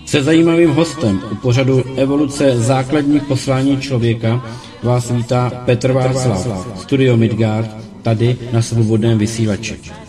Se zajímavým hostem u pořadu Evoluce základních poslání člověka vás vítá Petr Václav, Studio Midgard, tady na Svobodném vysílači.